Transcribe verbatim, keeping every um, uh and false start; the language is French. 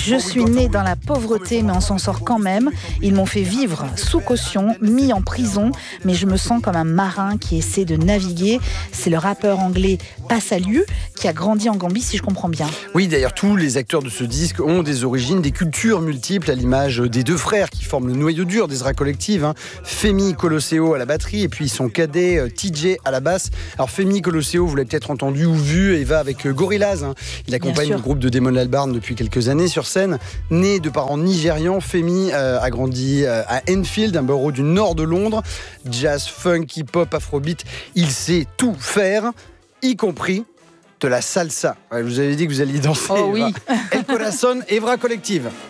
Je suis né dans la pauvreté, mais on s'en sort quand même. Ils m'ont fait vivre sous caution, mis en prison, mais je me sens comme un marin qui essaie de naviguer. C'est le rappeur anglais Passalu qui a grandi en Gambie, si je comprends bien. Oui, d'ailleurs, tous les acteurs de ce disque ont des origines, des cultures multiples, à l'image des deux frères qui forment le noyau dur d'Ezra Collective. Hein. Femi Colosseo à la batterie et puis son cadet T J à la basse. Alors Femi Colosseo, vous l'avez peut-être entendu ou vu, et va avec Gorillaz. Hein. Il accompagne le groupe de Damon Albarn depuis quelques années sur scène. Né de parents nigérians, Femi euh, a grandi euh, à Enfield, un borough du nord de Londres. Jazz, funk, hip-hop, afrobeat, il sait tout faire, y compris de la salsa. Ouais, vous avez dit que vous alliez danser. Oh oui. El Corazon, Ezra Collective.